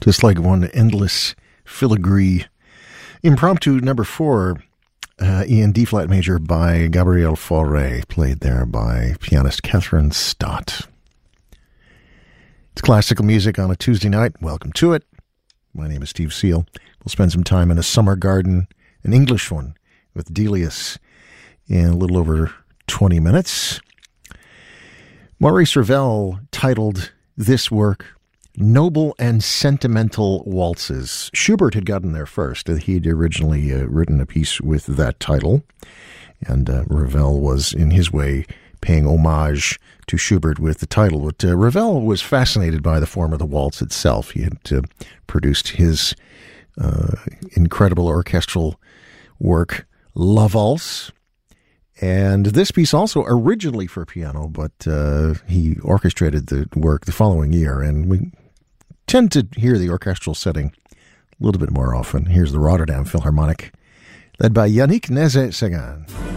Just like one endless filigree. Impromptu number 4, in D-flat major by Gabriel Fauré, played there by pianist Catherine Stott. It's classical music on a Tuesday night. Welcome to it. My name is Steve Seal. We'll spend some time in a summer garden, an English one, with Delius in a little over 20 minutes. Maurice Ravel titled this work Noble and Sentimental Waltzes. Schubert had gotten there first. He'd originally written a piece with that title, and Ravel was, in his way, paying homage to Schubert with the title. But Ravel was fascinated by the form of the waltz itself. He had produced his incredible orchestral work, La Valse, and this piece also originally for piano, but he orchestrated the work the following year, and we tend to hear the orchestral setting a little bit more often. Here's the Rotterdam Philharmonic, led by Yannick Nézet-Séguin.